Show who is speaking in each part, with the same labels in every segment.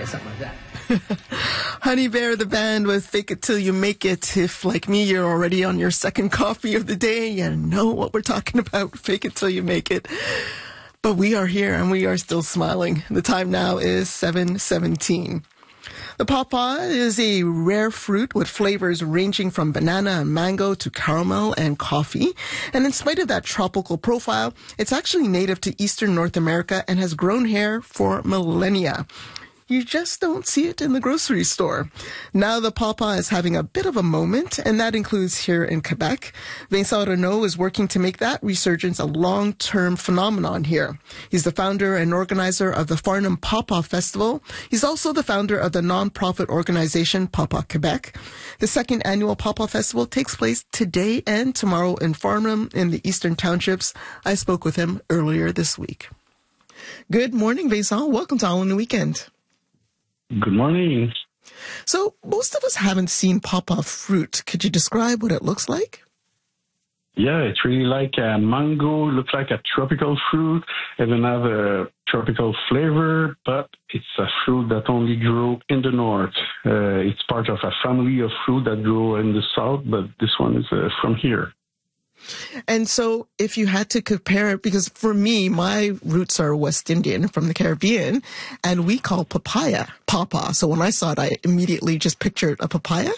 Speaker 1: something like that.
Speaker 2: Honey Bear, the band with Fake It Till You Make It. If, like me, you're already on your second coffee of the day, you know what we're talking about. Fake it till you make it. But we are here and we are still smiling. The time now is 7:17. The pawpaw is a rare fruit with flavors ranging from banana and mango to caramel and coffee. And in spite of that tropical profile, it's actually native to Eastern North America and has grown here for millennia. You just don't see it in the grocery store. Now the pawpaw is having a bit of a moment, and that includes here in Quebec. Vincent Renaud is working to make that resurgence a long-term phenomenon here. He's the founder and organizer of the Farnham Pawpaw Festival. He's also the founder of the non-profit organization Pawpaw Quebec. The second annual Pawpaw Festival takes place today and tomorrow in Farnham in the Eastern Townships. I spoke with him earlier this week. Good morning, Vincent. Welcome to All in the Weekend.
Speaker 3: Good morning.
Speaker 2: So most of us haven't seen pawpaw fruit. Could you describe what it looks like?
Speaker 3: Yeah, it's really like a mango. Looks like a tropical fruit. Even have a tropical flavor, but it's a fruit that only grows in the north. It's part of a family of fruit that grow in the south, but this one is from here.
Speaker 2: And so if you had to compare it, because for me, my roots are West Indian from the Caribbean, and we call papaya pawpaw. So when I saw it, I immediately just pictured a papaya.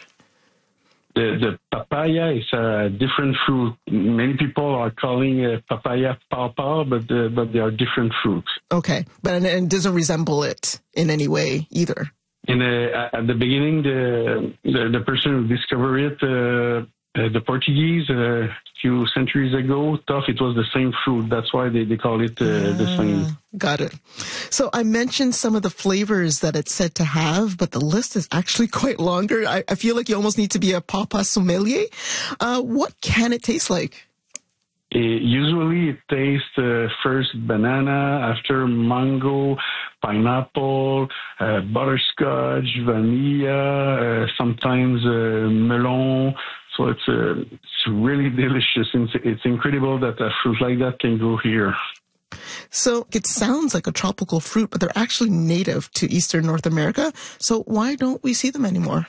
Speaker 3: The papaya is a different fruit. Many people are calling papaya pawpaw, but they are different fruits.
Speaker 2: Okay, but it doesn't resemble it in any way either.
Speaker 3: At the beginning, the person who discovered it, the Portuguese, a few centuries ago, thought it was the same fruit. That's why they call it the same.
Speaker 2: Got it. So I mentioned some of the flavors that it's said to have, but the list is actually quite longer. I feel like you almost need to be a pawpaw sommelier. What can it taste like?
Speaker 3: Usually it tastes first banana, after mango, pineapple, butterscotch, vanilla, sometimes melon. So it's really delicious. It's incredible that a fruit like that can grow here.
Speaker 2: So it sounds like a tropical fruit, but they're actually native to Eastern North America. So why don't we see them anymore?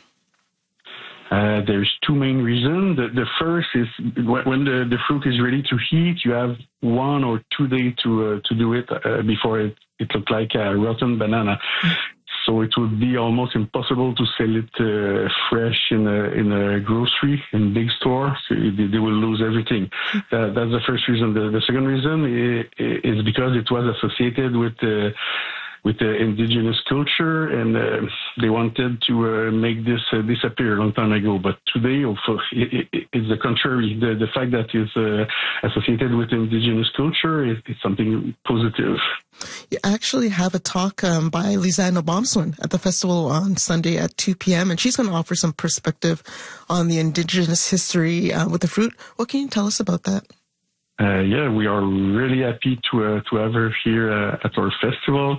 Speaker 3: There's two main reasons. The first is when the fruit is ready to eat, you have 1 or 2 days to do it before it looks like a rotten banana. So it would be almost impossible to sell it fresh in a grocery, in big store. So they will lose everything. That's the first reason. The second reason is because it was associated with the indigenous culture, and they wanted to make this disappear a long time ago. But today, it's the contrary. The fact that it's associated with indigenous culture is something positive.
Speaker 2: You actually have a talk by Lisanne Baumswin at the festival on Sunday at 2 p.m., and she's going to offer some perspective on the indigenous history with the fruit. What can you tell us about that?
Speaker 3: Yeah, we are really happy to have her here at our festival.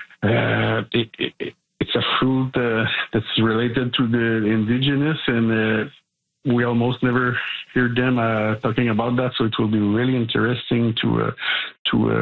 Speaker 3: It's a fruit that's related to the indigenous, and we almost never hear them talking about that. So it will be really interesting to